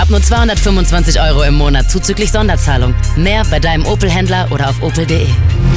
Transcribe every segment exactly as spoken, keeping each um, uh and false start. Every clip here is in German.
Ab nur zweihundertfünfundzwanzig Euro im Monat zuzüglich Sonderzahlung. Mehr bei deinem Opel-Händler oder auf opel punkt de.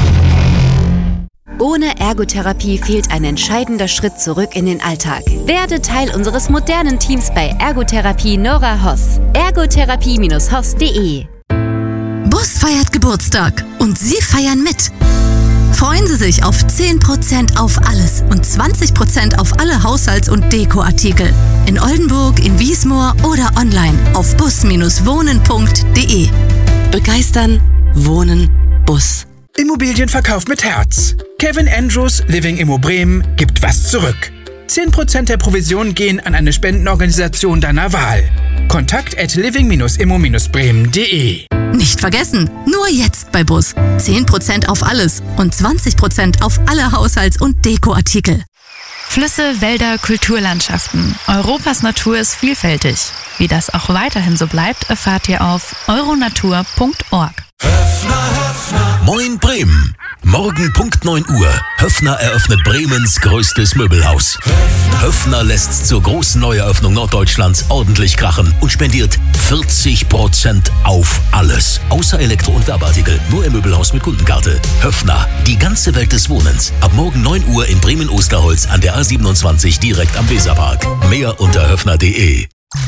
Ohne Ergotherapie fehlt ein entscheidender Schritt zurück in den Alltag. Werde Teil unseres modernen Teams bei Ergotherapie Nora Hoss. ergotherapie Bindestrich hoss punkt de. Bus feiert Geburtstag und Sie feiern mit. Freuen Sie sich auf zehn Prozent auf alles und zwanzig Prozent auf alle Haushalts- und Dekoartikel. In Oldenburg, in Wiesmoor oder online auf bus Bindestrich wohnen punkt de. Begeistern, wohnen, Bus. Immobilienverkauf mit Herz. Kevin Andrews, Living Immo Bremen, gibt was zurück. zehn Prozent der Provision gehen an eine Spendenorganisation deiner Wahl. Kontakt at living Bindestrich immo Bindestrich bremen punkt de. Nicht vergessen, nur jetzt bei Bus. zehn Prozent auf alles und zwanzig Prozent auf alle Haushalts- und Dekoartikel. Flüsse, Wälder, Kulturlandschaften. Europas Natur ist vielfältig. Wie das auch weiterhin so bleibt, erfahrt ihr auf euronatur punkt org. Moin Bremen. Morgen Punkt neun Uhr. Höffner eröffnet Bremens größtes Möbelhaus. Höffner lässt zur großen Neueröffnung Norddeutschlands ordentlich krachen und spendiert vierzig Prozent auf alles. Außer Elektro- und Werbeartikel. Nur im Möbelhaus mit Kundenkarte. Höffner, die ganze Welt des Wohnens. Ab morgen neun Uhr in Bremen-Osterholz an der A siebenundzwanzig direkt am Weserpark. Mehr unter höffner punkt de.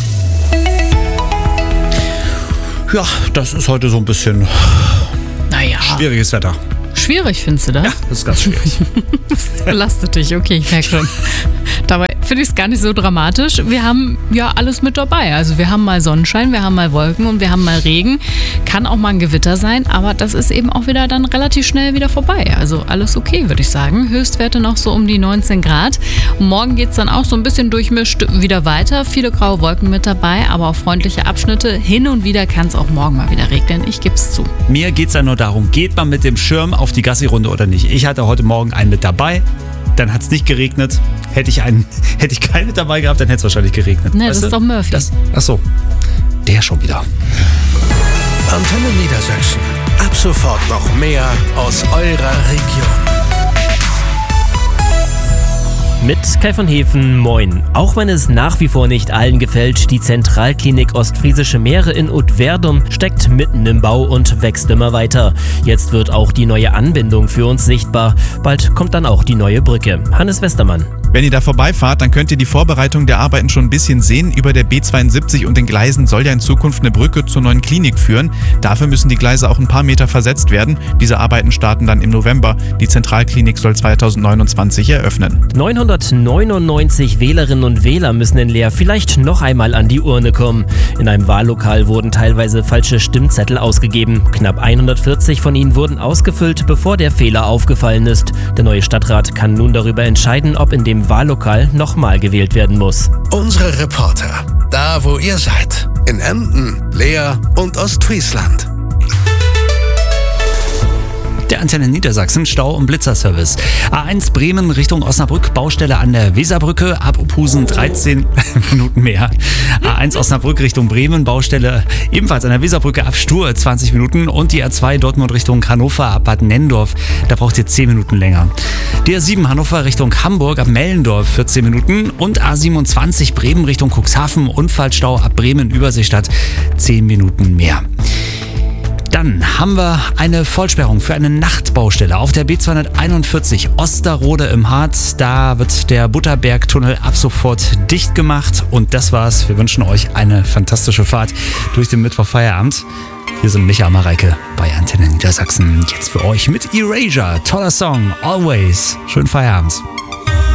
Ja, das ist heute so ein bisschen Naja. schwieriges Wetter. Schwierig, findest du das? Ja, das ist ganz schwierig. Das belastet dich, okay, ich merke schon. Dabei finde ich es gar nicht so dramatisch. Wir haben ja alles mit dabei. Also wir haben mal Sonnenschein, wir haben mal Wolken und wir haben mal Regen. Kann auch mal ein Gewitter sein, aber das ist eben auch wieder dann relativ schnell wieder vorbei. Also alles okay, würde ich sagen. Höchstwerte noch so um die neunzehn Grad. Morgen geht es dann auch so ein bisschen durchmischt wieder weiter. Viele graue Wolken mit dabei, aber auch freundliche Abschnitte. Hin und wieder kann es auch morgen mal wieder regnen. Ich gebe es zu. Mir geht es ja nur darum, geht man mit dem Schirm auf die Gassi-Runde oder nicht? Ich hatte heute Morgen einen mit dabei. Dann hat es nicht geregnet. Hätte ich einen, hätte ich keinen mit dabei gehabt, dann hätte es wahrscheinlich geregnet. Ne, das ist doch Murphy. Das, ach so, der schon wieder. Antenne Niedersachsen. Ab sofort noch mehr aus eurer Region. Mit Kai von Hefen, moin. Auch wenn es nach wie vor nicht allen gefällt, die Zentralklinik Ostfriesische Meere in Udverdum steckt mitten im Bau und wächst immer weiter. Jetzt wird auch die neue Anbindung für uns sichtbar. Bald kommt dann auch die neue Brücke. Hannes Westermann. Wenn ihr da vorbeifahrt, dann könnt ihr die Vorbereitung der Arbeiten schon ein bisschen sehen. Über der B zweiundsiebzig und den Gleisen soll ja in Zukunft eine Brücke zur neuen Klinik führen. Dafür müssen die Gleise auch ein paar Meter versetzt werden. Diese Arbeiten starten dann im November. Die Zentralklinik soll zweitausendneunundzwanzig eröffnen. neunhundertneunundneunzig Wählerinnen und Wähler müssen in Leer vielleicht noch einmal an die Urne kommen. In einem Wahllokal wurden teilweise falsche Stimmzettel ausgegeben. Knapp hundertvierzig von ihnen wurden ausgefüllt, bevor der Fehler aufgefallen ist. Der neue Stadtrat kann nun darüber entscheiden, ob in dem Wahllokal nochmal gewählt werden muss. Unsere Reporter, da wo ihr seid. In Emden, Leer und Ostfriesland. Der Antenne Niedersachsen Stau- und Blitzerservice. A eins Bremen Richtung Osnabrück, Baustelle an der Weserbrücke, ab Ophusen dreizehn Minuten mehr. A eins Osnabrück Richtung Bremen, Baustelle ebenfalls an der Weserbrücke, ab Stur zwanzig Minuten. Und die A zwei Dortmund Richtung Hannover, ab Bad Nennendorf, da braucht ihr zehn Minuten länger. Die A sieben Hannover Richtung Hamburg, ab Mellendorf vierzehn Minuten. Und A siebenundzwanzig Bremen Richtung Cuxhaven, Unfallstau ab Bremen Überseestadt, zehn Minuten mehr. Dann haben wir eine Vollsperrung für eine Nachtbaustelle auf der B zweihunderteinundvierzig Osterrode im Harz. Da wird der Butterbergtunnel ab sofort dicht gemacht. Und das war's. Wir wünschen euch eine fantastische Fahrt durch den Mittwochfeierabend. Hier sind Micha und Mareike bei Antenne Niedersachsen. Jetzt für euch mit Erasure. Toller Song. Always. Schönen Feierabend.